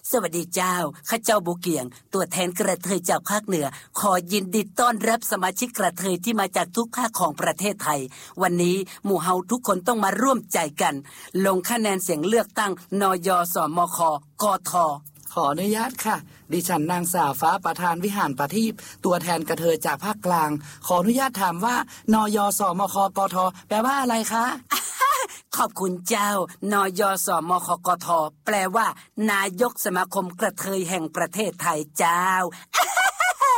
สวัสดีเจ้าข้าเจ้าบุเกียงตัวแทนกระเทยจากภาคเหนือขอยินดีต้อนรับสมาชิกกระเทยที่มาจากทุกภาคของประเทศไทยวันนี้หมู่เฮาทุกคนต้องมาร่วมใจกันลงคะแนนเสียงเลือกตั้งนยสมคกท. ขออนุญาตค่ะดิฉันนางสาวฟ้าประธานวิหารประทีปตัวแทนกระเทยจากภาคกลางขออนุญาตถามว่านยสมคกทแปลว่าอะไรคะขอบคุณเจ้านยสมคกทแปลว่านายกสมาคมกระเทยแห่งประเทศไทยเจ้า